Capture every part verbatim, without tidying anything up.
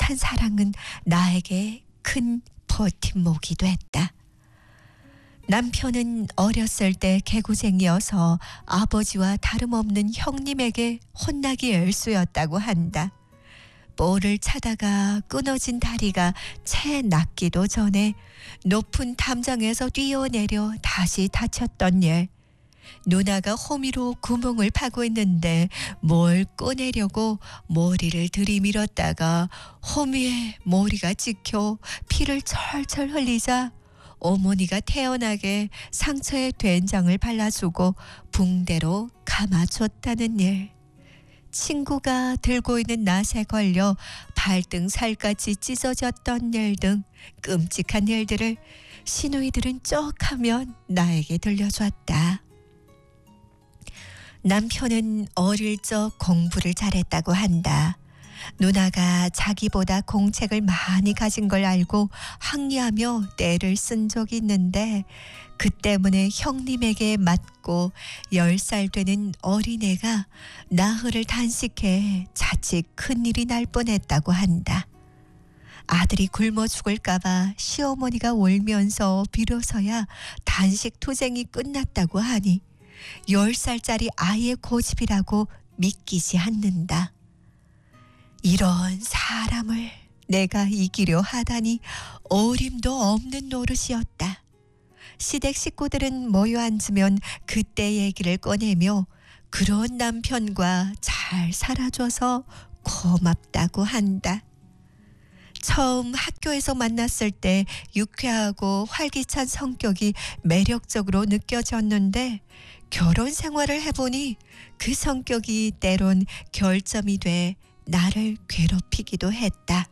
따뜻한 사랑은 나에게 큰 버팀목이 됐다. 남편은 어렸을 때 개구쟁이여서 아버지와 다름없는 형님에게 혼나기 일쑤였다고 한다. 볼을 차다가 끊어진 다리가 채 낫기도 전에 높은 담장에서 뛰어내려 다시 다쳤던 일. 누나가 호미로 구멍을 파고 있는데 뭘 꺼내려고 머리를 들이밀었다가 호미에 머리가 찍혀 피를 철철 흘리자 어머니가 태연하게 상처에 된장을 발라주고 붕대로 감아줬다는 일. 친구가 들고 있는 낫에 걸려 발등 살까지 찢어졌던 일 등 끔찍한 일들을 시누이들은 쩍 하면 나에게 들려줬다. 남편은 어릴 적 공부를 잘했다고 한다. 누나가 자기보다 공책을 많이 가진 걸 알고 항의하며 떼를 쓴 적이 있는데 그 때문에 형님에게 맞고 열 살 되는 어린애가 나흘을 단식해 자칫 큰일이 날 뻔했다고 한다. 아들이 굶어 죽을까봐 시어머니가 울면서 빌어서야 단식 투쟁이 끝났다고 하니 열 살짜리 아이의 고집이라고 믿기지 않는다. 이런 사람을 내가 이기려 하다니 어림도 없는 노릇이었다. 시댁 식구들은 모여 앉으면 그때 얘기를 꺼내며 그런 남편과 잘 살아줘서 고맙다고 한다. 처음 학교에서 만났을 때 유쾌하고 활기찬 성격이 매력적으로 느껴졌는데 결혼 생활을 해보니 그 성격이 때론 결점이 돼 나를 괴롭히기도 했다.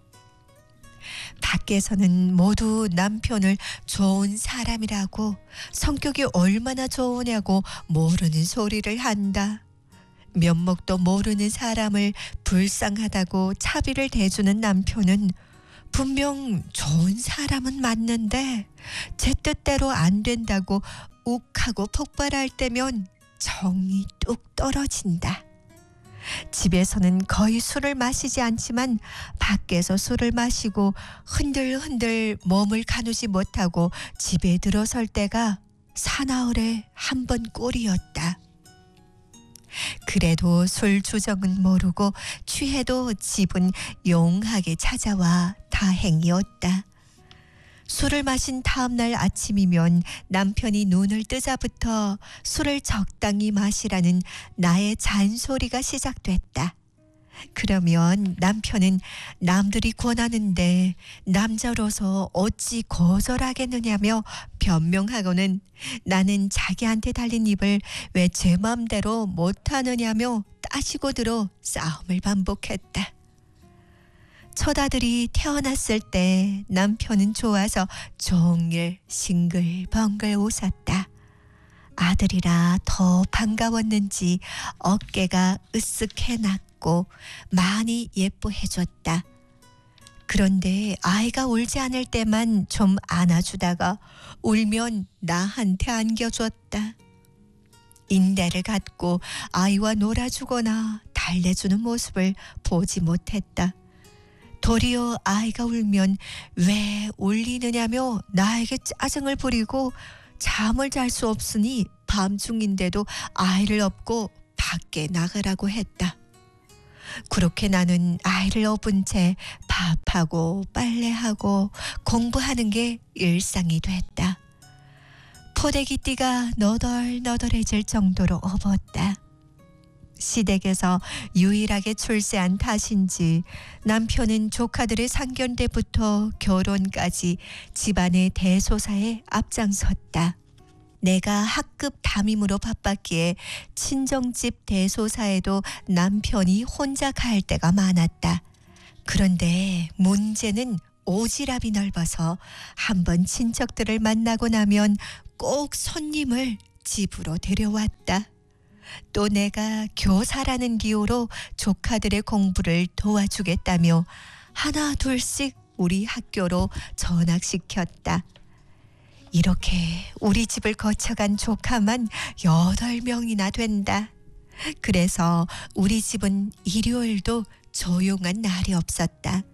밖에서는 모두 남편을 좋은 사람이라고 성격이 얼마나 좋으냐고 모르는 소리를 한다. 면목도 모르는 사람을 불쌍하다고 차비를 대주는 남편은 분명 좋은 사람은 맞는데 제 뜻대로 안 된다고 욱하고 폭발할 때면 정이 뚝 떨어진다. 집에서는 거의 술을 마시지 않지만 밖에서 술을 마시고 흔들흔들 몸을 가누지 못하고 집에 들어설 때가 사나흘에 한 번 꼴이었다. 그래도 술 주정은 모르고 취해도 집은 용하게 찾아와 다행이었다. 술을 마신 다음날 아침이면 남편이 눈을 뜨자부터 술을 적당히 마시라는 나의 잔소리가 시작됐다. 그러면 남편은 남들이 권하는데 남자로서 어찌 거절하겠느냐며 변명하고는 나는 자기한테 달린 입을 왜 제 맘대로 못하느냐며 따지고 들어 싸움을 반복했다. 첫 아들이 태어났을 때 남편은 좋아서 종일 싱글벙글 웃었다. 아들이라 더 반가웠는지 어깨가 으쓱해 났고 많이 예뻐해줬다. 그런데 아이가 울지 않을 때만 좀 안아주다가 울면 나한테 안겨줬다. 인대를 갖고 아이와 놀아주거나 달래주는 모습을 보지 못했다. 도리어 아이가 울면 왜 울리느냐며 나에게 짜증을 부리고 잠을 잘 수 없으니 밤중인데도 아이를 업고 밖에 나가라고 했다. 그렇게 나는 아이를 업은 채 밥하고 빨래하고 공부하는 게 일상이 됐다. 포대기띠가 너덜너덜해질 정도로 업었다. 시댁에서 유일하게 출세한 탓인지 남편은 조카들의 상견 때부터 결혼까지 집안의 대소사에 앞장섰다. 내가 학급 담임으로 바빴기에 친정집 대소사에도 남편이 혼자 갈 때가 많았다. 그런데 문제는 오지랖이 넓어서 한번 친척들을 만나고 나면 꼭 손님을 집으로 데려왔다. 또 내가 교사라는 기호로 조카들의 공부를 도와주겠다며 하나 둘씩 우리 학교로 전학시켰다. 이렇게 우리 집을 거쳐간 조카만 여덟 명이나 된다. 그래서 우리 집은 일요일도 조용한 날이 없었다.